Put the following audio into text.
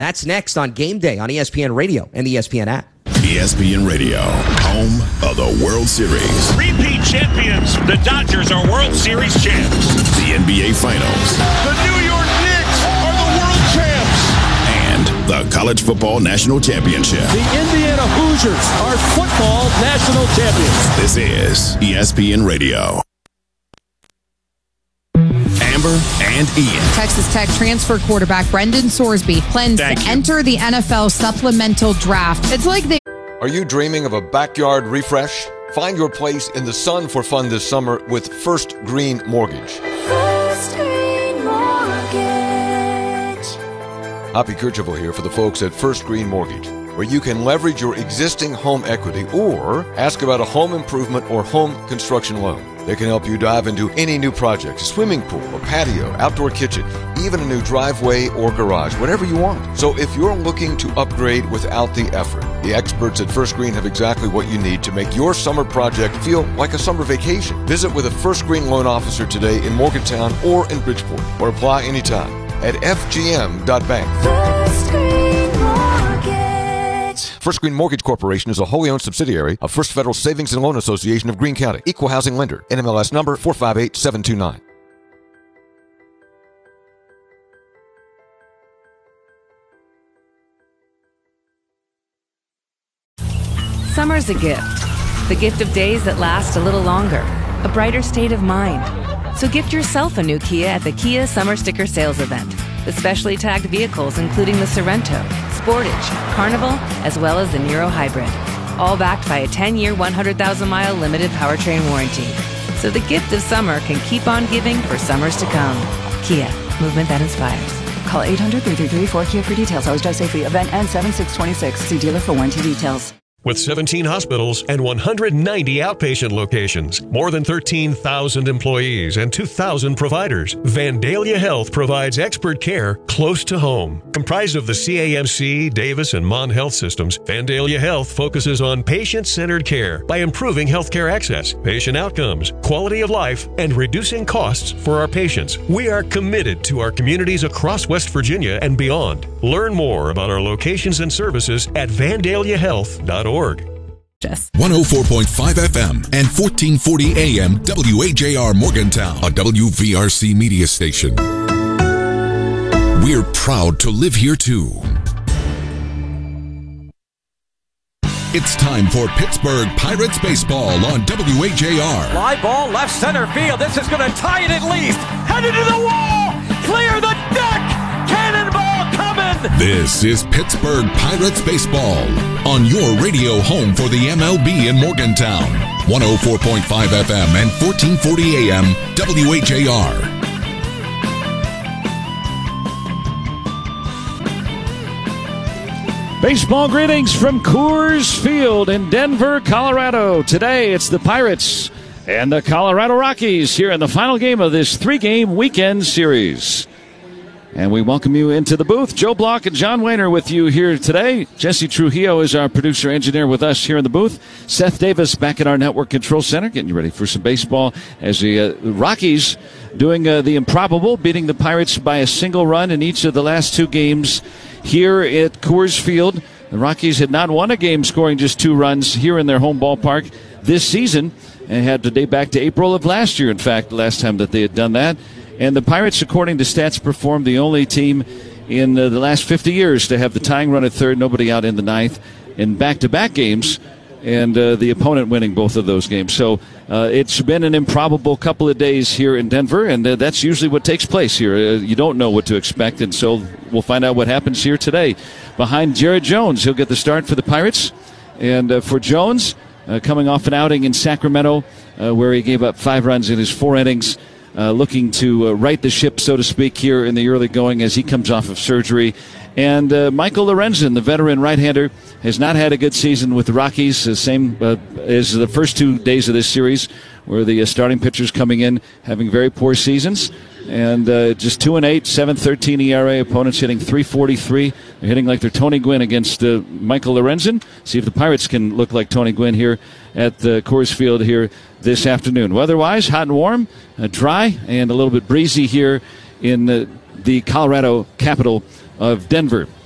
That's next on Game Day on ESPN Radio and the ESPN app. ESPN Radio, home of the World Series. Repeat champions, the Dodgers are World Series champs. The NBA Finals. The New York Knicks are the world champs. And the College Football National Championship. The Indiana Hoosiers are football national champions. This is ESPN Radio. Amber and Ian. Texas Tech transfer quarterback Brendan Sorsby plans to enter the NFL supplemental draft. It's like they... Are you dreaming of a backyard refresh? Find your place in the sun for fun this summer with First Green Mortgage. First Green Mortgage. Hoppy Kercheval here for the folks at First Green Mortgage, where you can leverage your existing home equity or ask about a home improvement or home construction loan. They can help you dive into any new project, a swimming pool, a patio, outdoor kitchen, even a new driveway or garage, whatever you want. So if you're looking to upgrade without the effort, the experts at First Green have exactly what you need to make your summer project feel like a summer vacation. Visit with a First Green loan officer today in Morgantown or in Bridgeport, or apply anytime at fgm.bank. First Green Mortgage. First Green Mortgage Corporation is a wholly owned subsidiary of First Federal Savings and Loan Association of Greene County. Equal housing lender. NMLS number 458729. Summer's a gift. The gift of days that last a little longer. A brighter state of mind. So gift yourself a new Kia at the Kia Summer Sticker Sales Event. With specially tagged vehicles including the Sorrento, Sportage, Carnival, as well as the Niro Hybrid. All backed by a 10-year, 100,000-mile limited powertrain warranty. So the gift of summer can keep on giving for summers to come. Kia, movement that inspires. Call 800-333-4KIA for details. Always drive safely. Event ends 7/6/26. See dealer for warranty details. With 17 hospitals and 190 outpatient locations, more than 13,000 employees and 2,000 providers, Vandalia Health provides expert care close to home. Comprised of the CAMC, Davis, and Mon Health systems, Vandalia Health focuses on patient-centered care by improving healthcare access, patient outcomes, quality of life, and reducing costs for our patients. We are committed to our communities across West Virginia and beyond. Learn more about our locations and services at vandaliahealth.org. 104.5 FM and 1440 AM WAJR Morgantown, a WVRC media station. We're proud to live here too. It's time for Pittsburgh Pirates baseball on WAJR. Fly ball left center field. This is going to tie it at least. Headed to the wall. Clear the deck. Cannonball coming. This is Pittsburgh Pirates baseball on your radio home for the MLB in Morgantown. 104.5 FM and 1440 AM WAJR. Baseball greetings from Coors Field in Denver, Colorado. Today it's the Pirates and the Colorado Rockies here in the final game of this 3-game weekend series. And we welcome you into the booth. Joe Block and John Wayner with you here today. Jesse Trujillo is our producer-engineer with us here in the booth. Seth Davis back at our network control center, getting you ready for some baseball as the Rockies doing the improbable, beating the Pirates by a single run in each of the last 2 games here at Coors Field. The Rockies had not won a game scoring just 2 runs here in their home ballpark this season, and had to date back to April of last year, in fact, the last time that they had done that. And the Pirates, according to Stats Perform, the only team in the last 50 years to have the tying run at third, nobody out in the ninth, in back-to-back games, and the opponent winning both of those games. So it's been an improbable couple of days here in Denver, and that's usually what takes place here. You don't know what to expect, and so we'll find out what happens here today. Behind Jared Jones, he'll get the start for the Pirates. And for Jones, coming off an outing in Sacramento where he gave up 5 runs in his 4 innings, looking to right the ship, so to speak, here in the early going as he comes off of surgery. And Michael Lorenzen, the veteran right-hander, has not had a good season with the Rockies, the same as the first 2 days of this series, where the starting pitchers coming in having very poor seasons. And just 2-8, 7.13 ERA. Opponents hitting .343. They're hitting like they're Tony Gwynn against Michael Lorenzen. See if the Pirates can look like Tony Gwynn here at the Coors Field here this afternoon. Weather-wise, hot and warm, dry, and a little bit breezy here in the Colorado capital of Denver.